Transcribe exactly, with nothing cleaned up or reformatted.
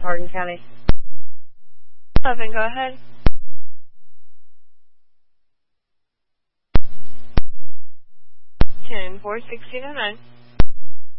Hardin County. eleven, go ahead. ten, four sixteen oh nine.